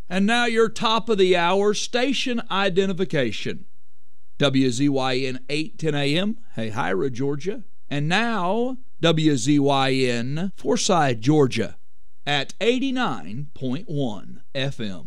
And now your top of the hour station identification. WZYN 810 AM, Hahira, Georgia. And now WZYN Forsyth, Georgia at 89.1 FM.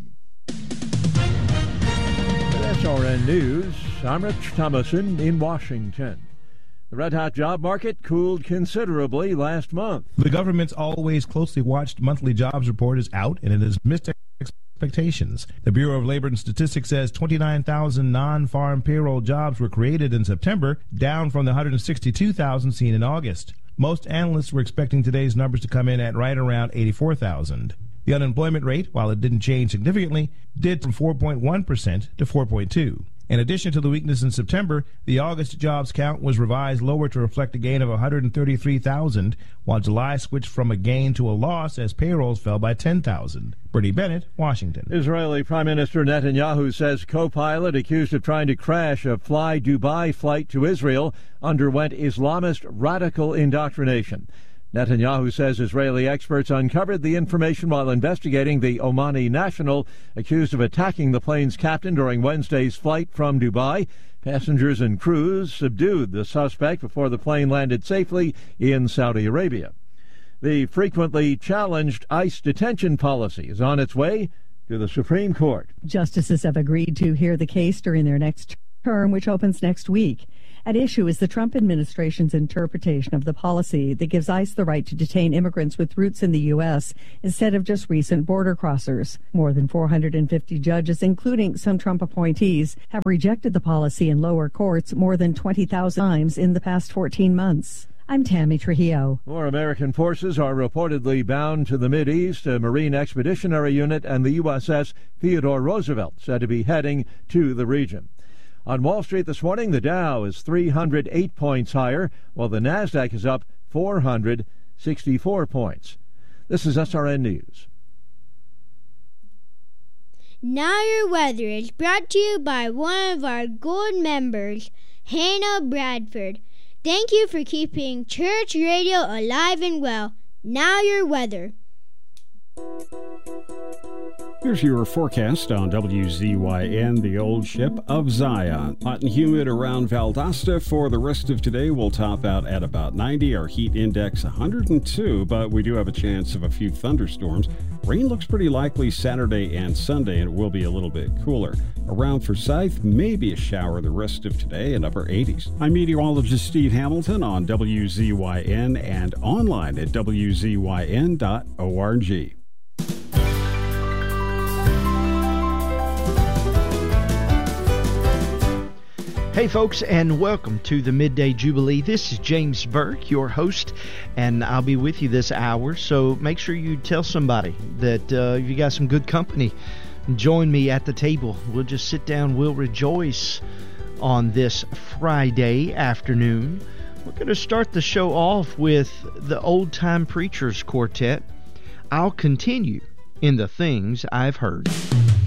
SRN News, I'm Rich Thomason in Washington. The red-hot job market cooled considerably last month. The government's always closely watched monthly jobs report is out, and it has missed expectations. The Bureau of Labor and Statistics says 29,000 non-farm payroll jobs were created in September, down from the 162,000 seen in August. Most analysts were expecting today's numbers to come in at right around 84,000. The unemployment rate, while it didn't change significantly, did from 4.1% to 4.2%. In addition to the weakness in September, the August jobs count was revised lower to reflect a gain of 133,000, while July switched from a gain to a loss as payrolls fell by 10,000. Bernie Bennett, Washington. Israeli Prime Minister Netanyahu says co-pilot accused of trying to crash a Fly Dubai flight to Israel underwent Islamist radical indoctrination. Netanyahu says Israeli experts uncovered the information while investigating the Omani national accused of attacking the plane's captain during Wednesday's flight from Dubai. Passengers and crews subdued the suspect before the plane landed safely in Saudi Arabia. The frequently challenged ICE detention policy is on its way to the Supreme Court. Justices have agreed to hear the case during their next term, which opens next week. At issue is the Trump administration's interpretation of the policy that gives ICE the right to detain immigrants with roots in the U.S. instead of just recent border crossers. More than 450 judges, including some Trump appointees, have rejected the policy in lower courts more than 20,000 times in the past 14 months. I'm Tammy Trujillo. More American forces are reportedly bound to the Mideast. A Marine Expeditionary Unit and the USS Theodore Roosevelt said to be heading to the region. On Wall Street this morning, the Dow is 308 points higher, while the Nasdaq is up 464 points. This is SRN News. Now Your Weather is brought to you by one of our gold members, Hannah Bradford. Thank you for keeping church radio alive and well. Now Your Weather. Here's your forecast on WZYN, the old ship of Zion. Hot and humid around Valdosta for the rest of today. We'll top out at about 90. Our heat index 102, but we do have a chance of a few thunderstorms. Rain looks pretty likely Saturday and Sunday, and it will be a little bit cooler. Around Forsyth, maybe a shower the rest of today in upper 80s. I'm meteorologist Steve Hamilton on WZYN and online at WZYN.org. Hey folks, and welcome to the Midday Jubilee. This is James Burke, your host, and I'll be with you this hour, so make sure you tell somebody that you got some good company. Join me at the table. We'll just sit down, we'll rejoice on this Friday afternoon. We're going to start the show off with the Old Time Preachers Quartet. I'll continue in the things I've heard.